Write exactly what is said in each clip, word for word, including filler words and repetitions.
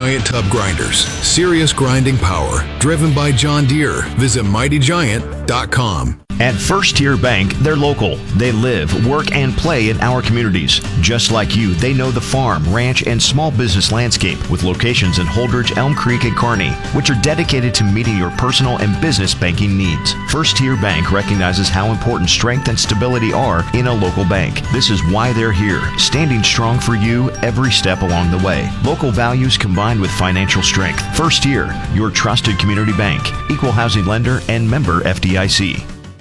Giant Tub Grinders. Serious grinding power. Driven by John Deere. Visit mighty giant dot com. At First Tier Bank, they're local. They live, work, and play in our communities. Just like you, they know the farm, ranch, and small business landscape with locations in Holdridge, Elm Creek, and Kearney, which are dedicated to meeting your personal and business banking needs. First Tier Bank recognizes how important strength and stability are in a local bank. This is why they're here, standing strong for you every step along the way. Local values combined with financial strength. First Tier, your trusted community bank. Equal housing lender and member F D I C.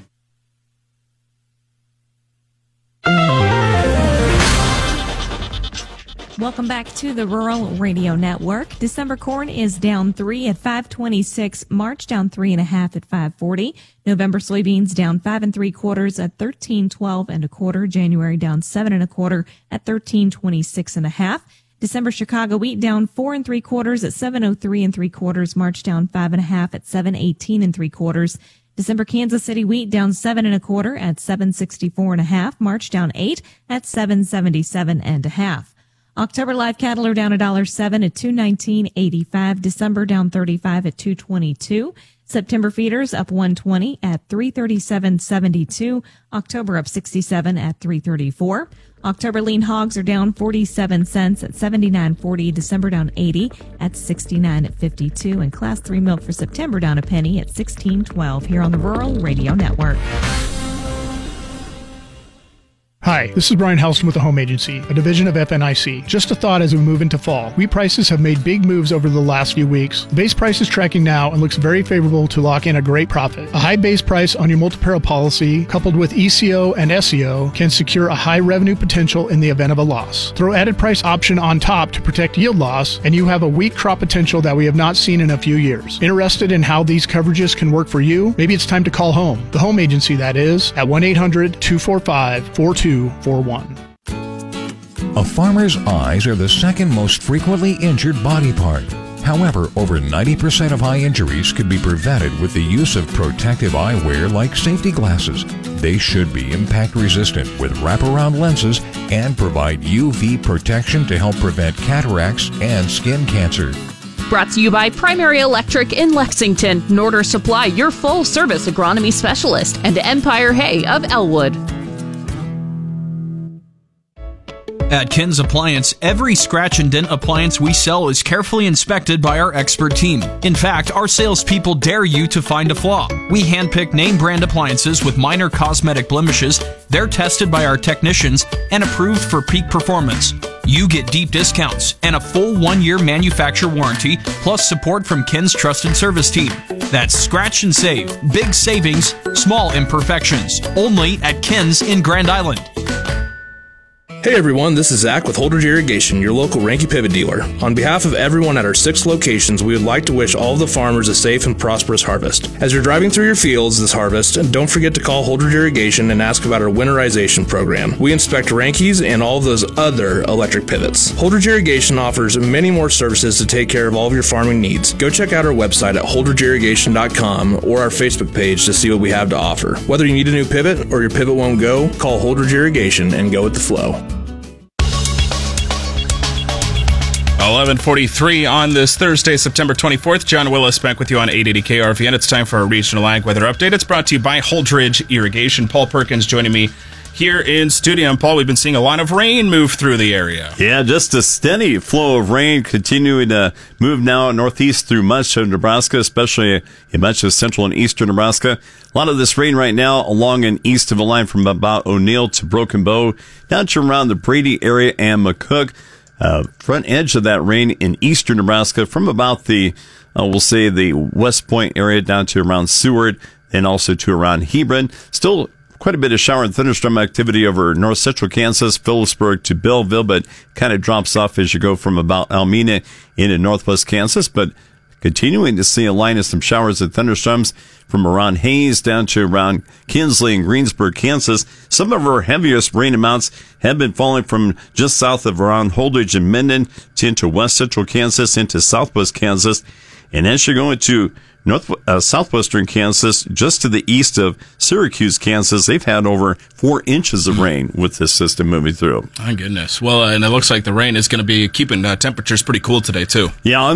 Welcome back to the Rural Radio Network. December corn is down three at five twenty-six. March down three and a half at five forty. November soybeans down five and three quarters at thirteen twelve and a quarter. January down seven and a quarter at thirteen twenty-six and a half. December Chicago wheat down four and three quarters at seven oh three and three quarters. March down five and a half at seven eighteen and three quarters. December Kansas City wheat down seven and a quarter at seven sixty-four and a half. March down eight at seven seventy-seven and a half. October live cattle are down one dollar seven at two nineteen eighty-five. December down thirty-five at two twenty-two. September feeders up one twenty at three thirty-seven seventy-two. October up sixty-seven at three thirty-four. October lean hogs are down forty-seven cents at seventy-nine forty. December down eighty at sixty-nine at fifty-two. And class three milk for September down a penny at sixteen twelve here on the Rural Radio Network. Hi, this is Brian Helston with the Home Agency, a division of F N I C. Just a thought as we move into fall. Wheat prices have made big moves over the last few weeks. The base price is tracking now and looks very favorable to lock in a great profit. A high base price on your multi-peril policy, coupled with E C O and S E O, can secure a high revenue potential in the event of a loss. Throw added price option on top to protect yield loss, and you have a wheat crop potential that we have not seen in a few years. Interested in how these coverages can work for you? Maybe it's time to call home. The Home Agency, that is, at one eight hundred two four five four two four one. A farmer's eyes are the second most frequently injured body part. However, over ninety percent of eye injuries could be prevented with the use of protective eyewear like safety glasses. They should be impact resistant with wraparound lenses and provide U V protection to help prevent cataracts and skin cancer. Brought to you by Primary Electric in Lexington, Norder Supply, your full-service agronomy specialist, and Empire Hay of Elwood. At Ken's Appliance, every scratch and dent appliance we sell is carefully inspected by our expert team. In fact, our salespeople dare you to find a flaw. We handpick name brand appliances with minor cosmetic blemishes. They're tested by our technicians and approved for peak performance. You get deep discounts and a full one-year manufacturer warranty, plus support from Ken's trusted service team. That's scratch and save. Big savings, small imperfections. Only at Ken's in Grand Island. Hey everyone, this is Zach with Holdridge Irrigation, your local Ranky Pivot dealer. On behalf of everyone at our six locations, we would like to wish all of the farmers a safe and prosperous harvest. As you're driving through your fields this harvest, don't forget to call Holdridge Irrigation and ask about our winterization program. We inspect Rankies and all of those other electric pivots. Holdridge Irrigation offers many more services to take care of all of your farming needs. Go check out our website at holdridge irrigation dot com or our Facebook page to see what we have to offer. Whether you need a new pivot or your pivot won't go, call Holdridge Irrigation and go with the flow. eleven forty-three on this Thursday, September twenty-fourth. John Willis back with you on eight eighty K R V N. It's time for a regional ag weather update. It's brought to you by Holdridge Irrigation. Paul Perkins joining me here in studio. And Paul, we've been seeing a lot of rain move through the area. Yeah, just a steady flow of rain continuing to move now northeast through much of Nebraska, especially in much of central and eastern Nebraska. A lot of this rain right now along and east of the line from about O'Neill to Broken Bow, down to around the Brady area and McCook. Uh, front edge of that rain in eastern Nebraska from about the, uh, we'll say, the West Point area down to around Seward and also to around Hebron. Still quite a bit of shower and thunderstorm activity over north central Kansas, Phillipsburg to Belleville, but kind of drops off as you go from about Almena into northwest Kansas. But continuing to see a line of some showers and thunderstorms from around Hayes down to around Kinsley and Greensburg, Kansas. Some of our heaviest rain amounts have been falling from just south of around Holdridge and Minden to into west central Kansas, into southwest Kansas. And as you're going to north uh, southwestern Kansas, just to the east of Syracuse, Kansas, they've had over four inches of rain with this system moving through. My goodness. Well, uh, and it looks like the rain is going to be keeping uh, temperatures pretty cool today, too. Yeah,